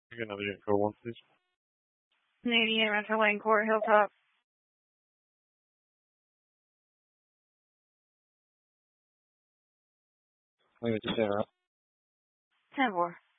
Get another unit code 1, please. Canadian Metro Lane Court, Hilltop. Wait, just say, 10-4.